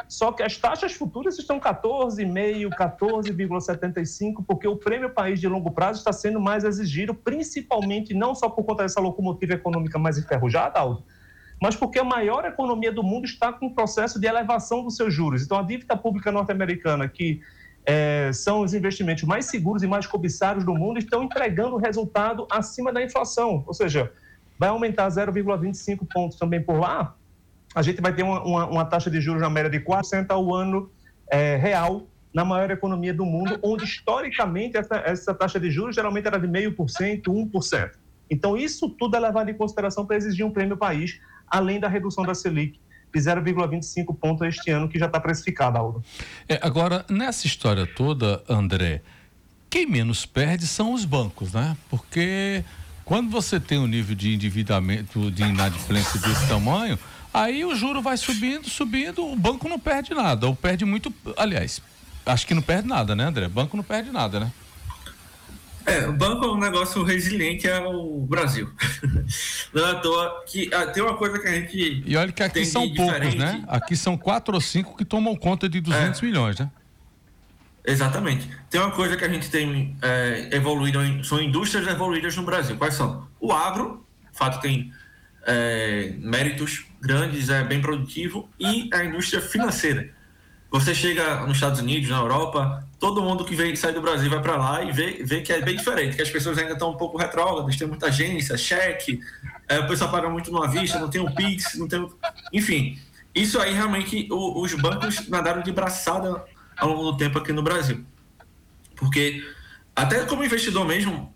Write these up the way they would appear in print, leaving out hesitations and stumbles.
Só que as taxas futuras estão 14,5%, 14,75%, porque o prêmio país de longo prazo está sendo mais exigido, principalmente não só por conta dessa locomotiva econômica mais enferrujada, Aldo, mas porque a maior economia do mundo está com um processo de elevação dos seus juros. Então, a dívida pública norte-americana, que são os investimentos mais seguros e mais cobiçados do mundo, estão entregando resultado acima da inflação, ou seja, vai aumentar 0,25 pontos também por lá. A gente vai ter uma taxa de juros na média de 4% ao ano real na maior economia do mundo, onde historicamente essa taxa de juros geralmente era de 0,5%, 1%. Então isso tudo é levado em consideração para exigir um prêmio país, além da redução da Selic de 0,25 pontos este ano, que já está precificada, Aldo. Agora, nessa história toda, André, quem menos perde são os bancos, né? Porque quando você tem um nível de endividamento, de inadimplência desse tamanho, aí o juro vai subindo, o banco não perde nada, ou perde muito, aliás, acho que não perde nada, né, André? Banco não perde nada, né? O banco é um negócio resiliente ao Brasil. Não é à toa que tem uma coisa que a gente... E olha que aqui são poucos, né? Aqui são 4 ou 5 que tomam conta de 200 milhões, né? Exatamente. Tem uma coisa que a gente tem evoluído, são indústrias evoluídas no Brasil. Quais são? O agro, de fato tem méritos grandes, é bem produtivo, e a indústria financeira. Você chega nos Estados Unidos, na Europa, todo mundo que sai do Brasil vai para lá e vê que é bem diferente, que as pessoas ainda estão um pouco retrógradas, tem muita agência, cheque, o pessoal paga muito numa vista, não tem um Pix, não tem... Enfim, isso aí realmente os bancos nadaram de braçada ao longo do tempo aqui no Brasil. Porque, até como investidor mesmo,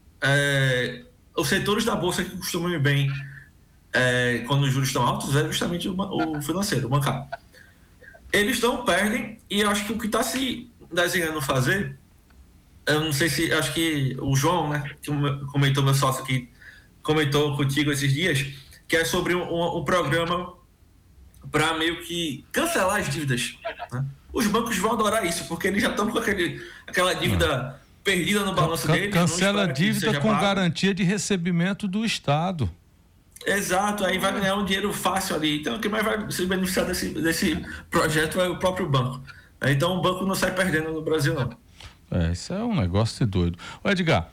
os setores da Bolsa que costumam ir bem quando os juros estão altos é justamente o financeiro, o bancário. Eles não perdem, e eu acho que o que está se desenhando fazer, eu não sei se, acho que o João, né, que comentou, meu sócio aqui, comentou contigo esses dias, que é sobre um programa para meio que cancelar as dívidas, né? Os bancos vão adorar isso, porque eles já estão com aquela dívida perdida no balanço deles. Cancela a dívida com garantia de recebimento do Estado. Exato, aí vai ganhar um dinheiro fácil ali. Então, quem mais vai se beneficiar desse projeto é o próprio banco. Então, o banco não sai perdendo no Brasil, não. Isso é um negócio de doido. Edgar,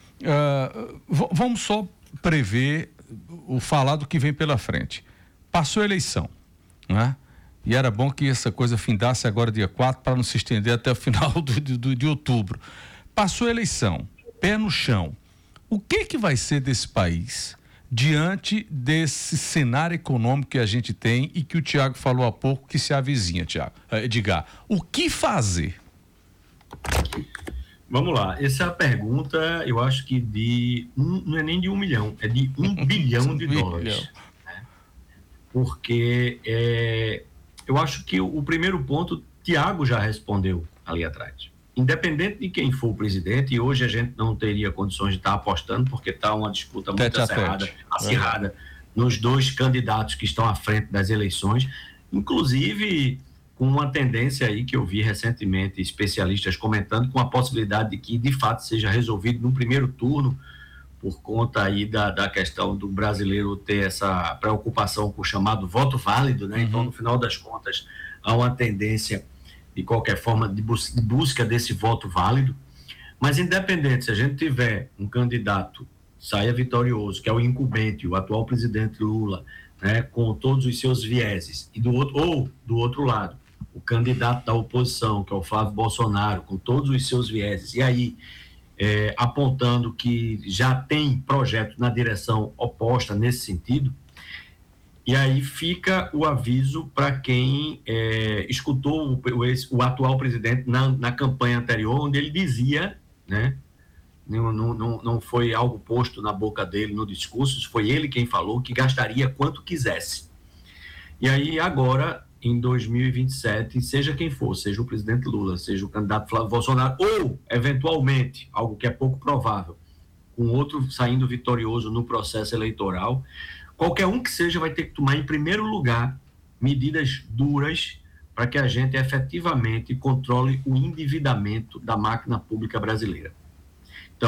vamos só prever falar do que vem pela frente. Passou a eleição, né? E era bom que essa coisa findasse agora dia 4 para não se estender até o final de outubro. Passou a eleição, pé no chão. O que vai ser desse país diante desse cenário econômico que a gente tem e que o Tiago falou há pouco que se avizinha, Edgar? O que fazer? Vamos lá, essa é a pergunta, eu acho que não é nem de 1 milhão, é de 1 bilhão de dólares. Né? Porque eu acho que o primeiro ponto, Tiago já respondeu ali atrás. Independente de quem for o presidente, e hoje a gente não teria condições de estar apostando, porque está uma disputa muito acirrada nos dois candidatos que estão à frente das eleições, inclusive com uma tendência aí que eu vi recentemente especialistas comentando, com a possibilidade de que de fato seja resolvido no primeiro turno, por conta aí da questão do brasileiro ter essa preocupação com o chamado voto válido, né? Então, no final das contas, há uma tendência de qualquer forma, de busca desse voto válido, mas independente, se a gente tiver um candidato saia vitorioso, que é o incumbente, o atual presidente Lula, né, com todos os seus vieses, e do outro lado, o candidato da oposição, que é o Flávio Bolsonaro, com todos os seus vieses, e aí apontando que já tem projeto na direção oposta nesse sentido. E aí fica o aviso para quem escutou o atual presidente na campanha anterior, onde ele dizia, né, não foi algo posto na boca dele no discurso, foi ele quem falou que gastaria quanto quisesse. E aí agora, em 2027, seja quem for, seja o presidente Lula, seja o candidato Flávio Bolsonaro, ou, eventualmente, algo que é pouco provável, com outro saindo vitorioso no processo eleitoral, qualquer um que seja vai ter que tomar, em primeiro lugar, medidas duras para que a gente efetivamente controle o endividamento da máquina pública brasileira.